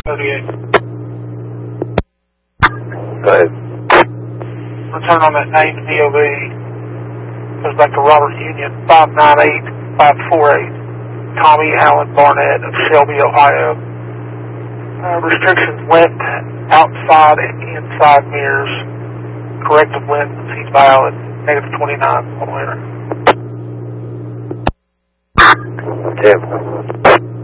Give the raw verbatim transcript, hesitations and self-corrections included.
thirty-eight. Go ahead. Return on that name D O V. Goes back to Robert Union, five nine eight five four eight. Tommy Allen Barnett of Shelby, Ohio. Uh, restrictions left outside and inside mirrors. Corrective lens, he's valid. Negative twenty-nine, one winner. Tampa.